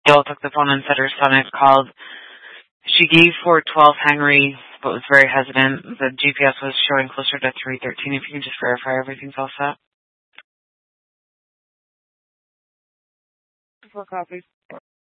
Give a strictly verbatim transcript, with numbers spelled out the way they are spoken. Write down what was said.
Gail took the phone and said her son had called. She gave four twelve Henry, but was very hesitant. The G P S was showing closer to three thirteen. If you can just verify everything's all set. Four copies.